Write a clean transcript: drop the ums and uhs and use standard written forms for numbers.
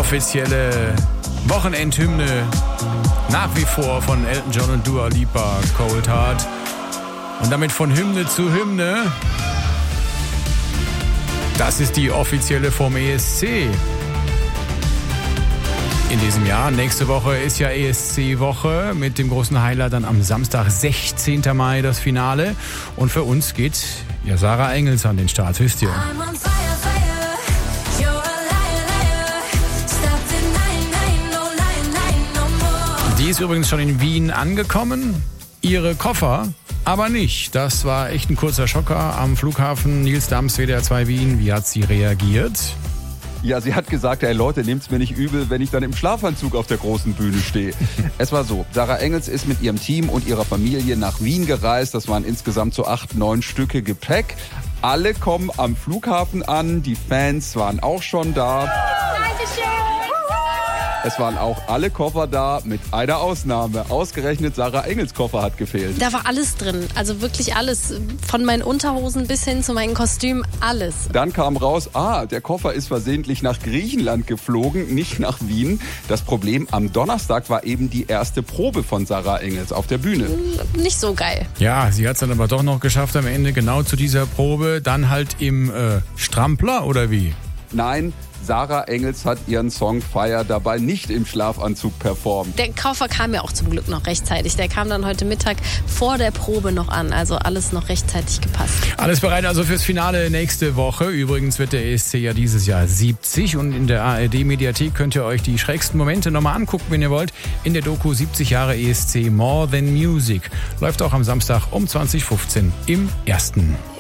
offizielle Wochenendhymne nach wie vor von Elton John und Dua Lipa, Cold Heart. Und damit von Hymne zu Hymne. Das ist die offizielle vom ESC. In diesem Jahr. Nächste Woche ist ja ESC-Woche mit dem großen Highlight dann am Samstag, 16. Mai, das Finale. Und für uns geht ja Sarah Engels an den Start, wisst ihr. Die ist übrigens schon in Wien angekommen. Ihre Koffer aber nicht. Das war echt ein kurzer Schocker am Flughafen. Nils Dams, WDR 2 Wien. Wie hat sie reagiert? Ja, sie hat gesagt, hey Leute, nehmt's mir nicht übel, wenn ich dann im Schlafanzug auf der großen Bühne stehe. Es war so, Sarah Engels ist mit ihrem Team und ihrer Familie nach Wien gereist. Das waren insgesamt so 8-9 Stücke Gepäck. Alle kommen am Flughafen an, die Fans waren auch schon da. Es waren auch alle Koffer da, mit einer Ausnahme. Ausgerechnet Sarah Engels Koffer hat gefehlt. Da war alles drin, also wirklich alles. Von meinen Unterhosen bis hin zu meinen Kostümen, alles. Dann kam raus, der Koffer ist versehentlich nach Griechenland geflogen, nicht nach Wien. Das Problem, am Donnerstag war eben die erste Probe von Sarah Engels auf der Bühne. Nicht so geil. Ja, sie hat es dann aber doch noch geschafft am Ende, genau zu dieser Probe. Dann halt im Strampler, oder wie? Nein, Sarah Engels hat ihren Song Fire dabei nicht im Schlafanzug performt. Der Koffer kam ja auch zum Glück noch rechtzeitig. Der kam dann heute Mittag vor der Probe noch an. Also alles noch rechtzeitig gepasst. Alles bereit also fürs Finale nächste Woche. Übrigens wird der ESC ja dieses Jahr 70 und in der ARD-Mediathek könnt ihr euch die schrägsten Momente nochmal angucken, wenn ihr wollt. In der Doku 70 Jahre ESC More Than Music. Läuft auch am Samstag um 20:15 im Ersten.